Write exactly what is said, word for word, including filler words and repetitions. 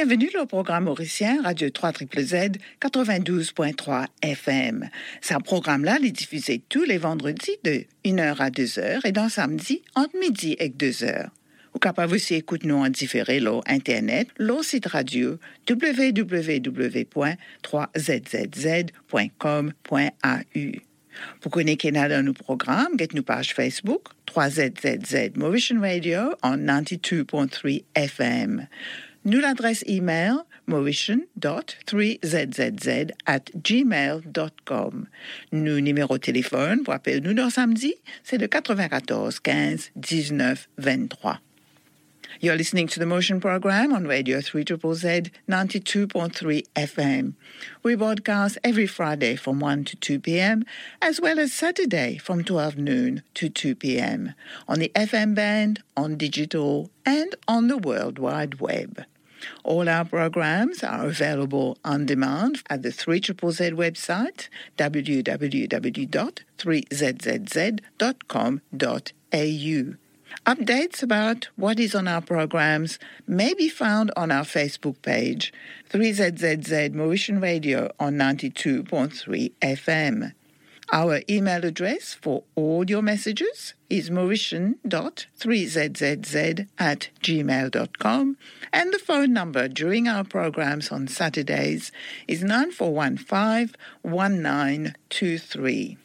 Bienvenue au programme mauricien Radio trois Z Z quatre-vingt-douze point trois F M. Ce programme-là est diffusé tous les vendredis de une heure à deux heures et dans samedi entre midi et deux heures. Vous capable aussi écouter nous en différé sur Internet, le site radio w w w point trois z z z point com point a u. Pour connaître dans nos programmes, get nous page Facebook trois Z Z Z Mauritian Radio en quatre-vingt-douze point trois F M. Nous l'adresse email mauritian dot three z z z at gmail dot com. Nous numéro de téléphone pour appeler nous dans samedi, c'est le quatre-vingt-quatorze quinze dix-neuf vingt-trois. You're listening to the Motion program on Radio three Z Z Z ninety-two point three F M. We broadcast every Friday from one to two p.m. as well as Saturday from twelve noon to two p.m. on the F M band, on digital, and on the World Wide Web. All our programs are available on demand at the three Z Z Z website, w w w dot three z z z dot com dot a u. Updates about what is on our programs may be found on our Facebook page, three Z Z Z Mauritian Radio on ninety-two point three F M. Our email address for all your messages is mauritian dot three z z z at gmail dot com, and the phone number during our programs on Saturdays is nine four one five one nine two three.